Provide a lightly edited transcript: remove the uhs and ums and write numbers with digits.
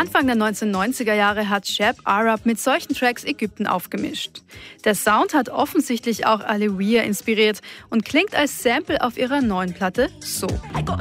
Anfang der 1990er Jahre hat Shab Arab mit solchen Tracks Ägypten aufgemischt. Der Sound hat offensichtlich auch Alewia inspiriert und klingt als Sample auf ihrer neuen Platte so.